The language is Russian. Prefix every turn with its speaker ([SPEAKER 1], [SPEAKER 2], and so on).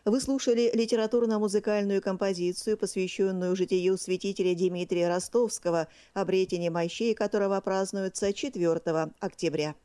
[SPEAKER 1] Вы слушали литературно-музыкальную композицию, посвященную житию святителя Дмитрия Ростовского, обретение мощей которого празднуется 4 октября.